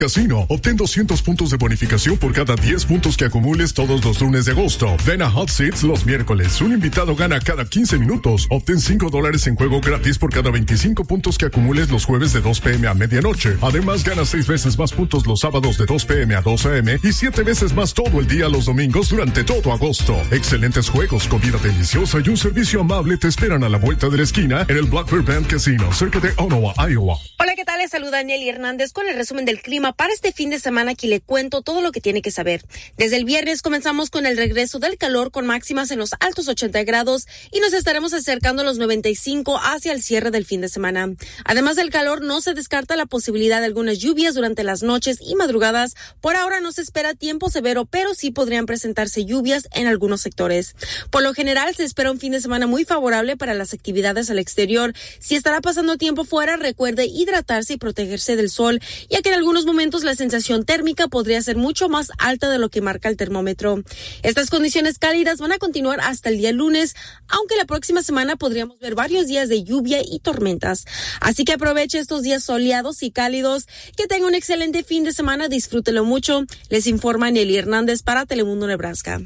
Casino, obtén 200 puntos de bonificación por cada 10 puntos que acumules todos los lunes de agosto. Ven a Hot Seats los miércoles. Un invitado gana cada 15 minutos. Obtén $5 en juego gratis por cada 25 puntos que acumules los jueves de 2 p.m. a medianoche. Además, gana 6 veces más puntos los sábados de 2 p.m. a 2 a.m. y 7 veces más todo el día los domingos durante todo agosto. Excelentes juegos, comida deliciosa y un servicio amable te esperan a la vuelta de la esquina en el Black Bear Band Casino, cerca de Ottawa, Iowa. Hola, ¿qué tal? Les saluda Nelly Hernández con el resumen del clima para este fin de semana. Aquí le cuento todo lo que tiene que saber. Desde el viernes comenzamos con el regreso del calor con máximas en los altos 80 grados y nos estaremos acercando a los 95 hacia el cierre del fin de semana. Además del calor, no se descarta la posibilidad de algunas lluvias durante las noches y madrugadas. Por ahora no se espera tiempo severo, pero sí podrían presentarse lluvias en algunos sectores. Por lo general, se espera un fin de semana muy favorable para las actividades al exterior. Si estará pasando tiempo fuera, recuerde hidratarse y protegerse del sol, ya que en algunos momentos la sensación térmica podría ser mucho más alta de lo que marca el termómetro. Estas condiciones cálidas van a continuar hasta el día lunes, aunque la próxima semana podríamos ver varios días de lluvia y tormentas. Así que aproveche estos días soleados y cálidos. Que tenga un excelente fin de semana, disfrútelo mucho. Les informa Nelly Hernández para Telemundo Nebraska.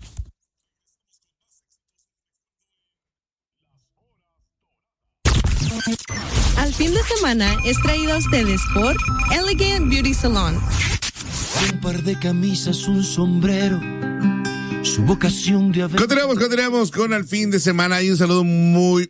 Al fin de semana es traído a ustedes por Elegant Beauty Salon. Un par de camisas, un sombrero, su vocación de haber... Continuamos con el fin de semana y un saludo muy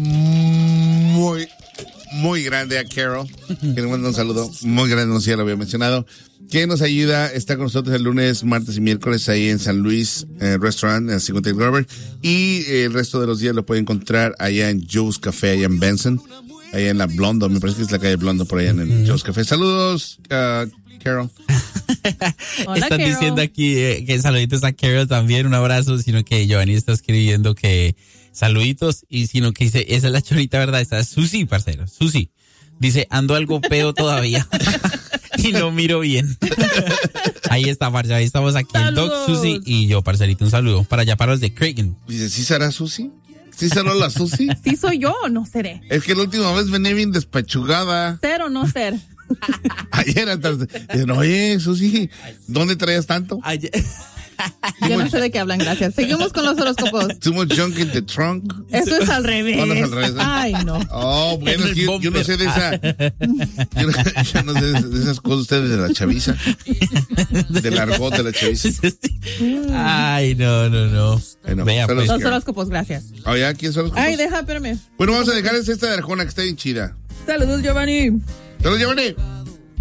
grande a Carol, que le manda un saludo muy grande, no sé si ya lo había mencionado, que nos ayuda, está con nosotros el lunes, martes y miércoles ahí en San Luis Restaurant, en 50 Grover, y el resto de los días lo puede encontrar allá en Joe's Café, allá en Benson, allá en la Blondo, me parece que es la calle Blondo, por allá en el Joe's Café. Saludos, Carol. Hola, están Carol. Diciendo aquí que saluditos a Carol también, un abrazo, sino que Giovanni está escribiendo que saluditos, y sino que dice, esa es la chorita, ¿verdad? Esa es Susi, parcero, Susi. Dice, ando algo pedo todavía y no miro bien. Ahí está, parce, ahí estamos aquí, el Doc, Susi y yo, parcerito, un saludo para allá, para los de Creighton. Dice, ¿sí será Susi? ¿Sí será la Susi? ¿Sí soy yo o no seré? Es que la última vez venía bien despachugada. ¿Ser o no ser? Ayer antes, oye, Susi, ¿dónde traías tanto? Yo no sé de qué hablan, gracias. Seguimos con los horóscopos. Too much junk in the trunk. Eso es al revés. No, no es al revés. Ay, no. Oh, bueno, es que yo no sé de esa. Yo no sé de esas cosas ustedes de la chaviza. Del argot de la chaviza. Ay, no. Bueno, vea, pues. Los horóscopos, gracias. Oh, ¿ya? ¿Quién son los horóscopos? Ay, espérame. Bueno, vamos a dejar esta de Arjona que está bien chida. Saludos, Giovanni. Saludos, Giovanni.